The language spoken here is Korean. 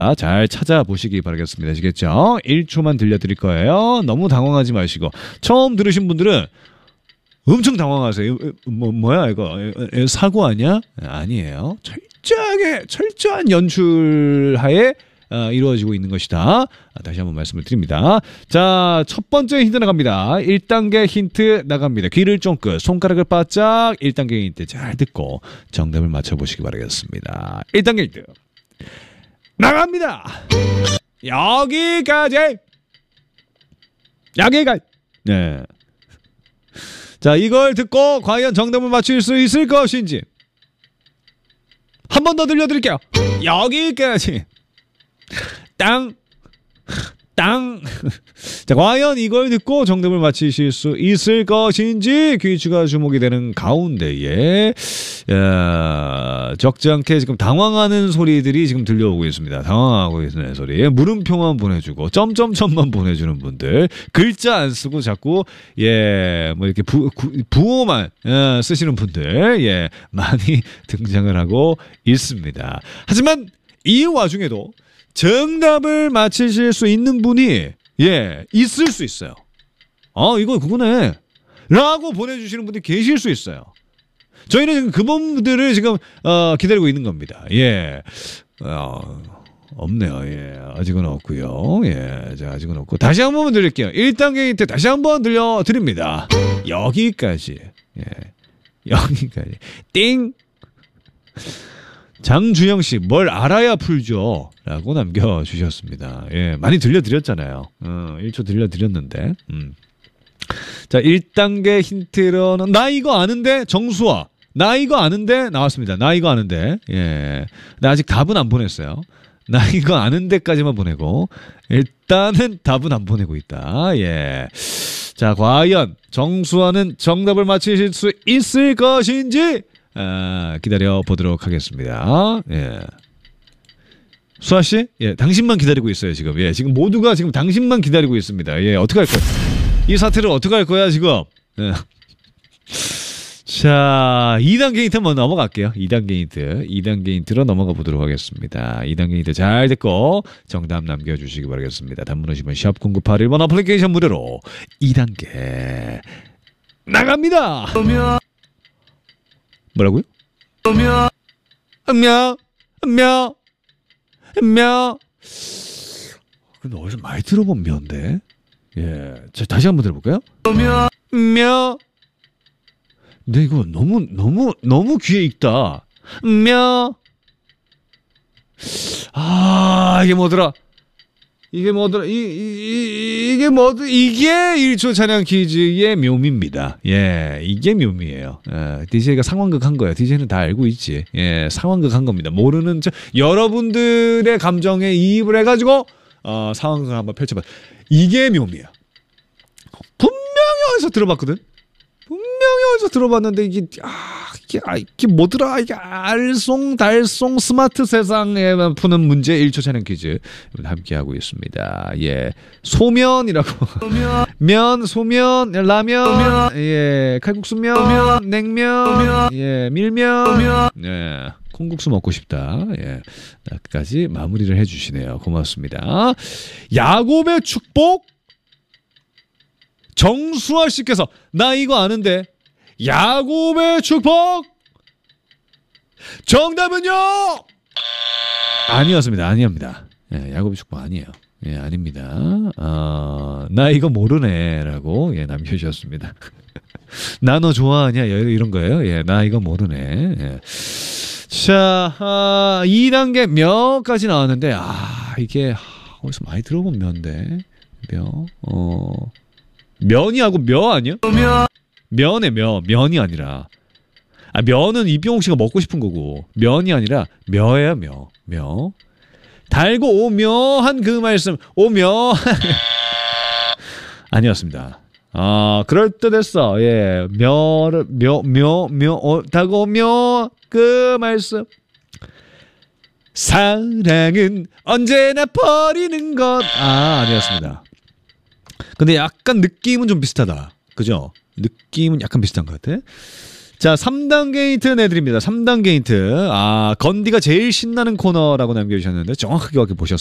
잘 찾아보시기 바라겠습니다. 아시겠죠? 1초만 들려드릴 거예요. 너무 당황하지 마시고 처음 들으신 분들은 엄청 당황하세요. 뭐야 이거 사고 아니야? 아니에요. 철저한 연출하에 이루어지고 있는 것이다. 다시 한번 말씀을 드립니다. 자, 첫 번째 힌트 나갑니다. 1단계 힌트 나갑니다. 귀를 쫑긋, 손가락을 바짝 1단계 힌트 잘 듣고 정답을 맞춰보시기 바라겠습니다. 1단계 힌트 나갑니다. 여기까지. 네. 자, 이걸 듣고 과연 정답을 맞출 수 있을 것인지 한 번 더 들려드릴게요. 여기까지. 땅. 자, 과연 이걸 듣고 정답을 맞히실 수 있을 것인지 귀추가 주목이 되는 가운데에 적지 않게 지금 당황하는 소리들이 지금 들려오고 있습니다. 당황하고 있는 소리. 물음표만 보내주고 점점점만 보내주는 분들, 글자 안 쓰고 자꾸 뭐 이렇게 부호만 쓰시는 분들 많이 등장을 하고 있습니다. 하지만 이 와중에도 정답을 맞히실 수 있는 분이 있을 수 있어요. 이거 그거네 라고 보내주시는 분들이 계실 수 있어요. 저희는 지금 그분들을 지금 기다리고 있는 겁니다. 없네요. 아직은 없고요. 자, 아직은 없고 다시 한 번만 드릴게요. 1단계 힌트 다시 한 번 들려드립니다. 여기까지. 여기까지. 띵. 장주영 씨, 뭘 알아야 풀죠? 라고 남겨주셨습니다. 많이 들려드렸잖아요. 1초 들려드렸는데. 자, 1단계 힌트로는, 나 이거 아는데? 정수아. 나 이거 아는데? 나왔습니다. 나 이거 아는데. 나 아직 답은 안 보냈어요. 나 이거 아는데까지만 보내고, 일단은 답은 안 보내고 있다. 자, 과연 정수아는 정답을 맞히실 수 있을 것인지, 기다려 보도록 하겠습니다. 수아 씨, 당신만 기다리고 있어요 지금. 지금 모두가 지금 당신만 기다리고 있습니다. 어떻게 할 거야? 이 사태를 어떻게 할 거야 지금? 자, 2단계 힌트 한번 넘어갈게요. 2단계 힌트로 넘어가 보도록 하겠습니다. 2단계 힌트 잘 듣고 정답 남겨주시기 바라겠습니다. 단문 오시면 샵 0981번 어플리케이션 무료로 2단계 나갑니다. 뭐라고요? 근데 어디서 많이 들어본 묘인데? 자, 다시 한번 들어볼까요? 묘. 근데 이거 너무 귀에 익다. 묘. 이게 뭐더라? 이게 1초 찬양 퀴즈의 묘미입니다. 이게 묘미예요. DJ가 상황극 한 거예요. DJ는 다 알고 있지. 상황극 한 겁니다. 모르는 여러분들의 감정에 이입을 해가지고 상황극을 한번 펼쳐봐. 이게 묘미야. 분명히 어디서 들어봤거든. 들어봤는데 이게 뭐더라? 이게 알쏭달쏭 스마트 세상에만 푸는 문제 1초 찬양 퀴즈 함께 하고 있습니다. 소면이라고. 소면, 라면, 칼국수면, 냉면, 밀면, 콩국수 먹고 싶다. 까지 마무리를 해주시네요. 고맙습니다. 야곱의 축복. 정수아 씨께서 나 이거 아는데. 야곱의 축복. 정답은요? 아니옵니다. 야곱의 축복 아니에요. 아닙니다. 나 이거 모르네라고 남겨주셨습니다. 나 너 좋아하냐 이런 거예요. 나 이거 모르네. 자, 2단계 묘까지 나왔는데 이게 어디서 많이 들어본 묘인데. 면이하고 묘 아니야? 면이 아니라 면은 이병옥 씨가 먹고 싶은 거고 면이 아니라 묘예요. 묘. 달고 오묘한 그 말씀 오묘 아니었습니다. 그럴듯했어. 달고 오묘 그 말씀 사랑은 언제나 버리는 것 아니었습니다. 근데 약간 느낌은 좀 비슷하다. 그죠? 느낌은 약간 비슷한 것 같아. 자, 3단계 힌트 내드립니다. 3단계 힌트. 건디가 제일 신나는 코너라고 남겨주셨는데 정확하게 보셨습니다.